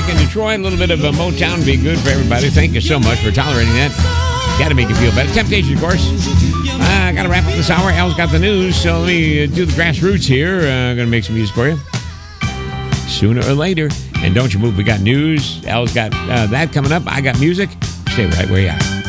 in Detroit. A little bit of a Motown would be good for everybody. Thank you so much for tolerating that. Got to make you feel better. Temptation, of course. I got to wrap up this hour. Al's got the news, so let me do the grassroots here. I'm going to make some music for you sooner or later. And don't you move. We got news. Al's got that coming up. I got music. Stay right where you are.